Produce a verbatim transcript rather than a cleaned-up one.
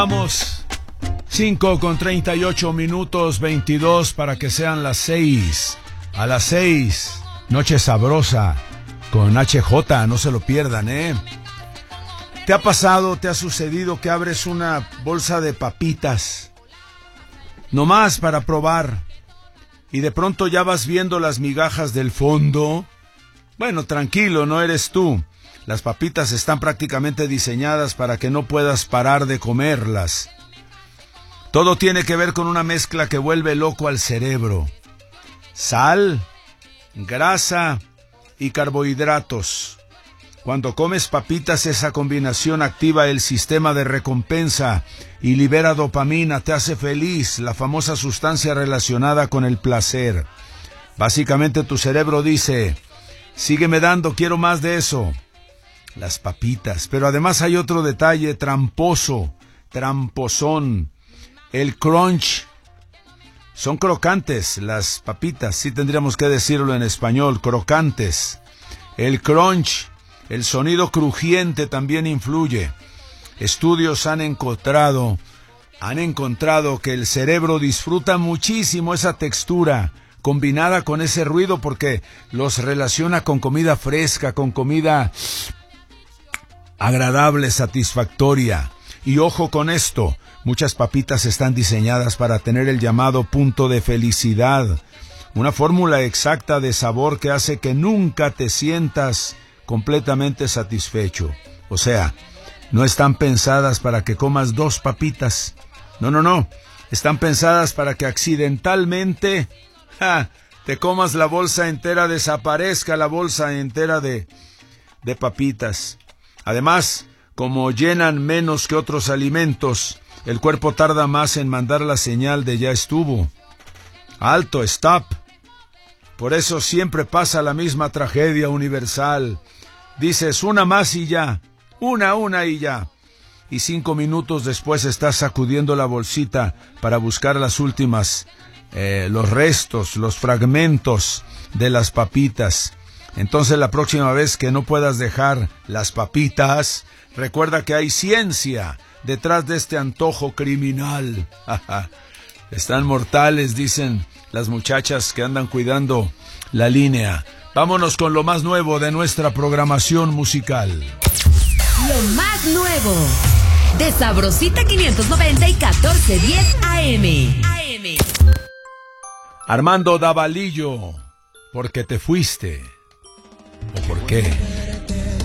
Vamos, cinco con treinta y ocho minutos, veintidós para que sean las seis. A las seis, Noche Sabrosa con H J, no se lo pierdan, ¿eh? ¿Te ha pasado, te ha sucedido que abres una bolsa de papitas, nomás para probar, y de pronto ya vas viendo las migajas del fondo? Bueno, tranquilo, no eres tú. Las papitas están prácticamente diseñadas para que no puedas parar de comerlas. Todo tiene que ver con una mezcla que vuelve loco al cerebro. Sal, grasa y carbohidratos. Cuando comes papitas, esa combinación activa el sistema de recompensa y libera dopamina, te hace feliz, la famosa sustancia relacionada con el placer. Básicamente tu cerebro dice, sígueme dando, quiero más de eso. Las papitas, pero además hay otro detalle tramposo, tramposón, el crunch. Son crocantes las papitas, sí tendríamos que decirlo en español, crocantes. El crunch, el sonido crujiente también influye. Estudios han encontrado, han encontrado que el cerebro disfruta muchísimo esa textura combinada con ese ruido porque los relaciona con comida fresca, con comida agradable, satisfactoria. Y ojo con esto, muchas papitas están diseñadas para tener el llamado punto de felicidad, una fórmula exacta de sabor que hace que nunca te sientas completamente satisfecho. O sea, no están pensadas para que comas dos papitas. No, no, no. Están pensadas para que accidentalmente ja, te comas la bolsa entera, desaparezca la bolsa entera de, de papitas. Además, como llenan menos que otros alimentos, el cuerpo tarda más en mandar la señal de ya estuvo. Alto, stop. Por eso siempre pasa la misma tragedia universal. Dices una más y ya, una, una y ya. Y cinco minutos después estás sacudiendo la bolsita para buscar las últimas, eh, los restos, los fragmentos de las papitas. Entonces la próxima vez que no puedas dejar las papitas, recuerda que hay ciencia detrás de este antojo criminal. Están mortales, dicen las muchachas que andan cuidando la línea. Vámonos con lo más nuevo de nuestra programación musical. Lo más nuevo de Sabrosita quinientos noventa y catorce diez A M. Armando Davalillo, ¿por qué te fuiste? ¿O por qué?